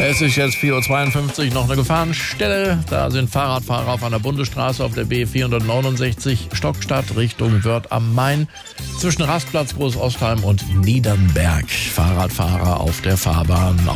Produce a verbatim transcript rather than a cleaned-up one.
Es ist jetzt vier Uhr zweiundfünfzig, noch eine Gefahrenstelle. Da sind Fahrradfahrer auf einer Bundesstraße auf der B vierhundertneunundsechzig Stockstadt Richtung Wörth am Main zwischen Rastplatz Großostheim und Niedernberg. Fahrradfahrer auf der Fahrbahn